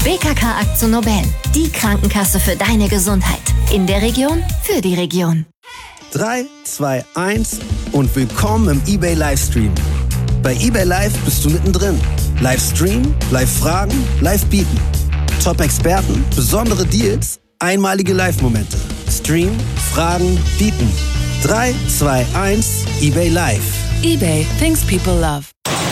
BKK AkzoNobel, die Krankenkasse für deine Gesundheit. In der Region, für die Region. 3, 2, 1 und willkommen im eBay Livestream. Bei eBay Live bist du mittendrin. Livestream, Live-Fragen, Live-Bieten. Top-Experten, besondere Deals, einmalige Live-Momente. Stream, Fragen, Bieten. 3, 2, 1, eBay Live. eBay, things people love.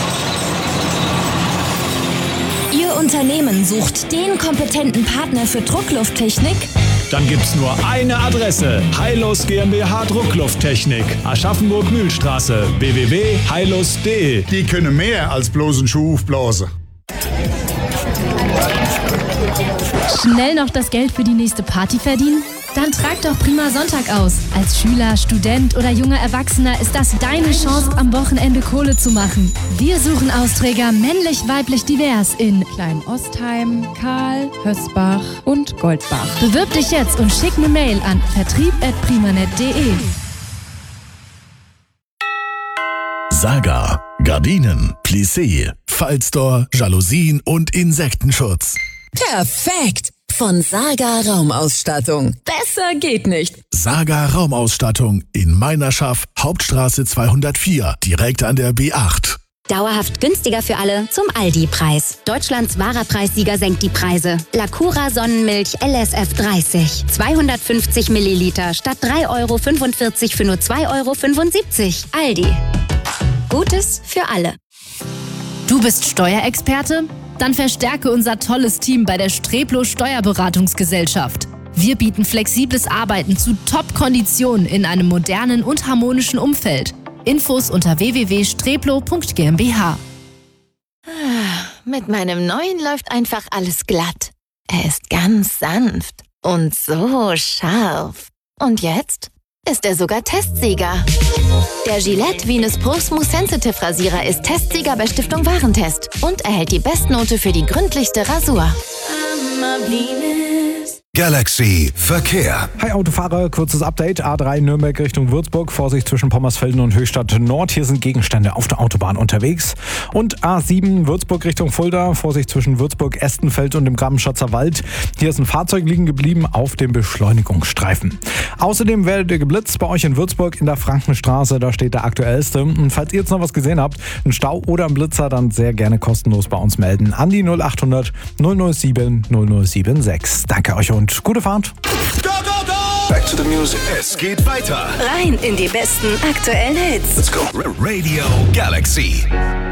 Ihr Unternehmen sucht den kompetenten Partner für Drucklufttechnik? Dann gibt's nur eine Adresse. Heilus GmbH Drucklufttechnik. Aschaffenburg-Mühlstraße. www.heilus.de. Die können mehr als bloß einen Schuh aufblasen. Schnell noch das Geld für die nächste Party verdienen? Dann trag doch Prima Sonntag aus. Als Schüler, Student oder junger Erwachsener ist das deine Chance, am Wochenende Kohle zu machen. Wir suchen Austräger männlich, weiblich, divers in Klein-Ostheim, Karl, Hösbach und Goldbach. Bewirb dich jetzt und schick eine Mail an vertrieb@primanet.de. Saga, Gardinen, Plissé, Fallstore, Jalousien und Insektenschutz. Perfekt! Von Saga Raumausstattung. Besser geht nicht. Saga Raumausstattung in Meinerschaft, Hauptstraße 204, direkt an der B8. Dauerhaft günstiger für alle zum Aldi-Preis. Deutschlands wahrer Preissieger senkt die Preise. Lacura Sonnenmilch LSF 30. 250 Milliliter statt 3,45 € für nur 2,75 €. Aldi. Gutes für alle. Du bist Steuerexperte? Dann verstärke unser tolles Team bei der Streplo Steuerberatungsgesellschaft. Wir bieten flexibles Arbeiten zu Top-Konditionen in einem modernen und harmonischen Umfeld. Infos unter www.streplo.gmbH. Mit meinem neuen läuft einfach alles glatt. Er ist ganz sanft und so scharf. Und jetzt ist er sogar Testsieger. Der Gillette Venus Pro Smooth Sensitive Rasierer ist Testsieger bei Stiftung Warentest und erhält die Bestnote für die gründlichste Rasur. Galaxy Verkehr. Hi Autofahrer, kurzes Update. A3 Nürnberg Richtung Würzburg. Vorsicht zwischen Pommersfelden und Höchstadt Nord. Hier sind Gegenstände auf der Autobahn unterwegs. Und A7 Würzburg Richtung Fulda. Vorsicht zwischen Würzburg, Estenfeld und dem Grabenschatzer Wald. Hier ist ein Fahrzeug liegen geblieben auf dem Beschleunigungsstreifen. Außerdem werdet ihr geblitzt bei euch in Würzburg in der Frankenstraße. Da steht der aktuellste. Und falls ihr jetzt noch was gesehen habt, einen Stau oder einen Blitzer, dann sehr gerne kostenlos bei uns melden. An die 0800 007 0076. Danke euch und gute Fahrt. Go, go, go! Back to the music. Es geht weiter. Rein in die besten aktuellen Hits. Let's go. Radio Galaxy.